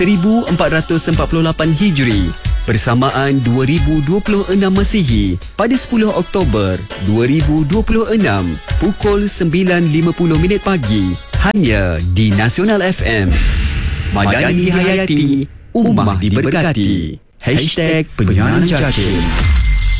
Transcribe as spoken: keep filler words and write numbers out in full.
seribu empat ratus empat puluh lapan Hijri bersamaan dua ribu dua puluh enam Masihi pada sepuluh Oktober dua ribu dua puluh enam pukul sembilan lima puluh minit pagi hanya di Nasional F M. Madani dihayati, ummah diberkati. Hashtag Penyiaran Jakim.